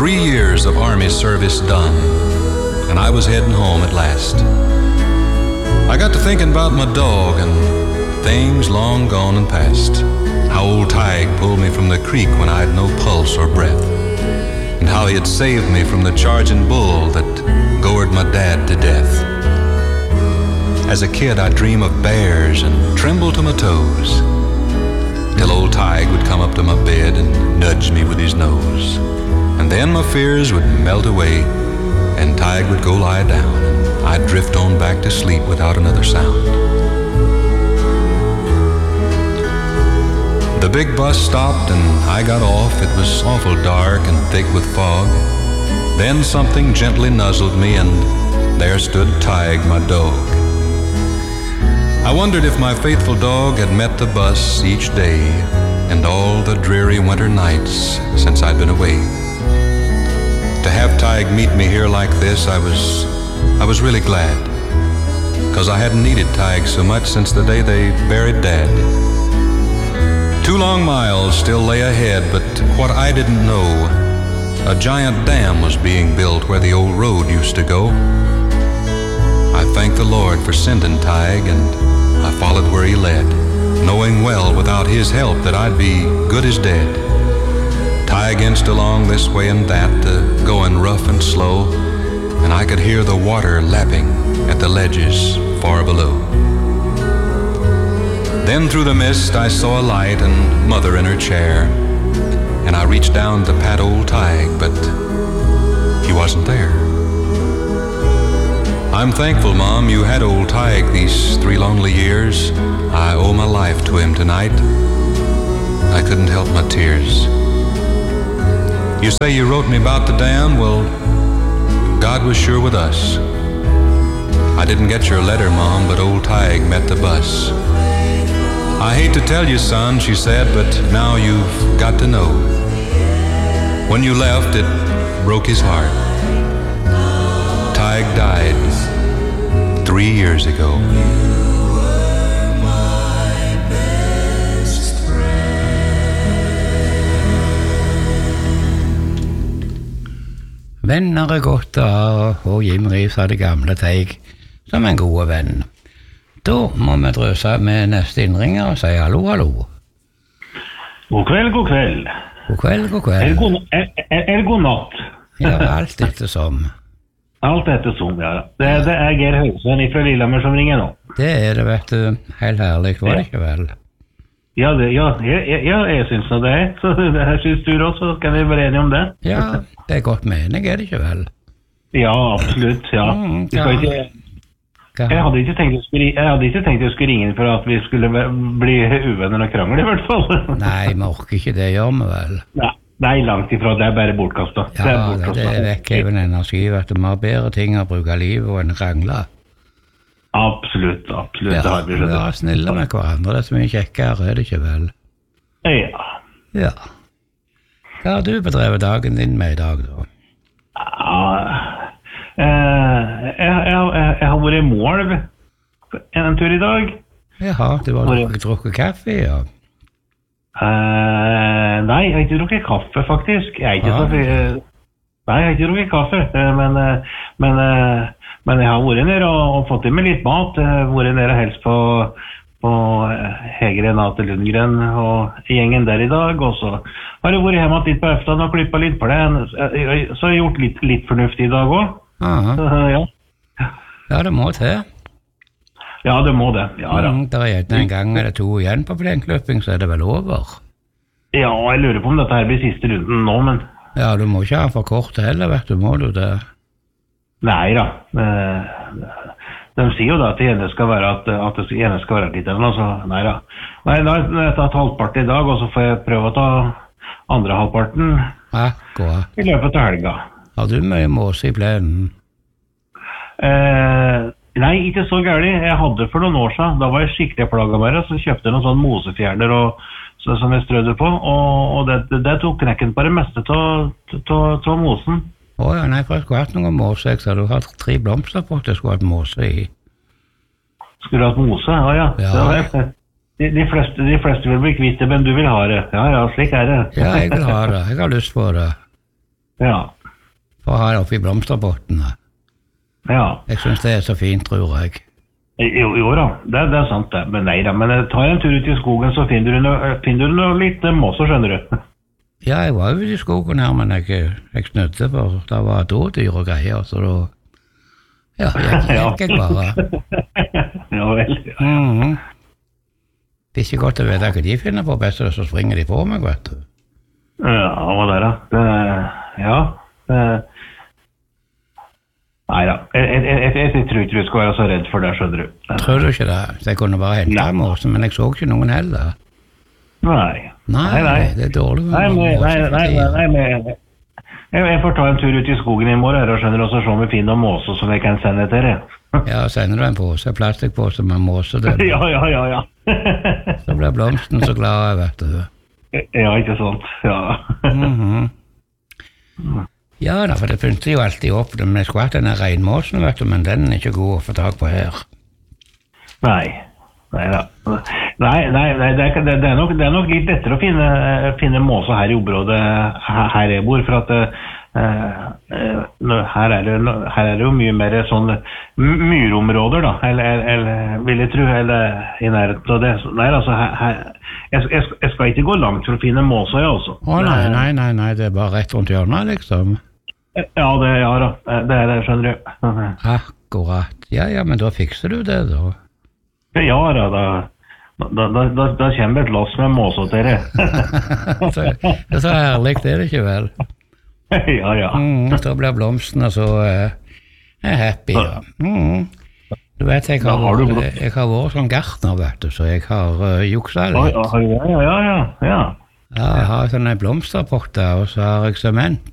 3 years of Army service done, and I was heading home at last. I got to thinking about my dog and things long gone and past. How old Tige pulled me from the creek when I had no pulse or breath, and how he had saved me from the charging bull that gored my dad to death. As a kid, I'd dream of bears and tremble to my toes, till old Tige would come up to my bed and nudge me with his nose. And then my fears would melt away, and Tige would go lie down, and I'd drift on back to sleep without another sound. The big bus stopped and I got off. It was awful dark and thick with fog. Then something gently nuzzled me, and there stood Tige, my dog. I wondered if my faithful dog had met the bus each day and all the dreary winter nights since I'd been away. To have Tige meet me here like this, I was really glad, 'cause I hadn't needed Tige so much since the day they buried Dad. 2 long miles still lay ahead, but what I didn't know, a giant dam was being built where the old road used to go. I thank the Lord for sending Tige, and I followed where he led, knowing well without his help that I'd be good as dead. Tige inched along this way and that, going rough and slow, and I could hear the water lapping at the ledges far below. Then through the mist I saw a light and Mother in her chair, and I reached down to pat old Tige, but he wasn't there. I'm thankful, Mom, you had old Tige these 3 lonely years. I owe my life to him tonight. I couldn't help my tears. You say you wrote me about the dam? Well, God was sure with us. I didn't get your letter, Mom, but old Tige met the bus. I hate to tell you, son, she said, but now you've got to know. When you left, it broke his heart. Tige died 3 years ago. Venner er godt å ha, og Jim Reeves hadde gamle Tige som en god venn. Da må vi drøse med neste innringer og si hallo, hallo. God kveld, god kveld. God kveld, god kveld. Er god natt. Ja, alt ettersom. Alt ettersom, ja. Det er Geir Høysen fra Lillehammer som ringer nå. Det er det, vet du. Helt herlig, var det ikke vel? Ja, jeg synes det er. Så jeg synes du også, så kan vi være enige om det. Ja, det er godt mening, er det ikke vel? Ja, absolutt, ja. Jeg hadde ikke tenkt jeg skulle ringe inn for at vi skulle bli uvenner og krangle i hvert fall. Nei, vi orker ikke det, gjør vi vel? Nei, langt ifra, det er bare bortkastet. Ja, det er vekkheven energi, vet du, vi har bedre ting å bruke livet enn krangler. Absolutt, Ja, det har vi skjønt. vi er snille med hverandre, det er så mye kjekkere, er det ikke vel? Ja. Ja. Hva har du bedrevet dagen din med i dag, da? Jeg har vært i mål en tur i dag. Jaha, du har drukket kaffe, ja. Nei, jeg har ikke drukket kaffe, faktisk. Jeg har ikke drukket kaffe, men jeg har vært nede og fått i meg litt mat. Jeg har vært nede og helst på Hege Renate Lundgren og gjengen der i dag, og så har jeg vært hjemme litt på eftan og klippet litt plen, så har jeg gjort litt fornuftig i dag også. Ja, det må til. Ja, det må det. Ja, da. Det er gjerne en gang eller 2 igjen på plenklipping, så er det vel over. Ja, jeg lurer på om dette her blir siste runden nå, men... Ja, du må ikke ha for kort heller, vet du, må du det? Nei da. De sier jo da at det ene skal være litt eller noe, så nei da. Nei, da har jeg tatt halvparten i dag, og så får jeg prøve å ta andre halvparten i løpet av helga. Har du mye måse i plenen? Nei, ikke så gærlig. Jeg hadde for noen år siden, da var jeg skikkelig plaget med det, så kjøpte jeg noen sånn mosefjerner som jeg strødde på, og det tok knekken på det meste av mosen. Ja, nei, for jeg skulle hatt noen måse, så du har 3 blomster på at jeg skulle hatt måse i. Skulle du hatt mose? Ja. De fleste vil bli kvitt det, men du vil ha det. Ja, slik er det. Ja, jeg vil ha det. Jeg har lyst på det. Ja. For å ha det oppi blomsterpottene. Ja. Jeg synes det er så fint, tror jeg. Jo da, det er sant det. Men nei da, men ta en tur ut i skogen, så finner du noe litt måse, skjønner du. Ja, jeg var ute i skogen her, men jeg snødde, for det var dårdyr og greier, så da... Ja, jeg bare. Ja vel. Det er ikke godt å vite hva de finner på best, så springer de på meg, vet du. Ja, hva der da? Ja. Neida, jeg tror ikke du skal være så redd for det, skjønner du. Tror du ikke det? Så jeg kunne bare hente en måse, men jeg så ikke noen heller. Nei, det er dårlig. Nei. Jeg får ta en tur ut i skogen i morgen, og skjønner også om vi finner noen måse som jeg kan sende til deg. Ja, sender du en pose, plastikkpose med måse til det. Ja. Så blir blomsten så glad, vet du. Ja, ikke sant, ja. Ja da, for det pynter jo alltid opp, men jeg skulle hatt denne regnmåsen, vet du, men den er ikke god å få tak på her. Nei, det er nok litt lettere å finne måse her i området her jeg bor, for at her er det jo mye mer sånn myrområder da, eller vil jeg tro, eller i nærheten av det. Nei, altså, jeg skal ikke gå langt for å finne måse, jeg altså. Nei, det er bare rett rundt hjørnet, liksom. Ja, det er det, skjønner du. Akkurat. Ja, men da fikser du det, da. Ja, da kommer et lass med måse til det. Det er så herlig, det er det ikke vel? Ja. Så blir blomstene så happy, ja. Du vet, jeg har vært sånn gartner, vet du, så jeg har juksa litt. Ja. Ja, jeg har sånne blomsterpotter, og så har jeg sement.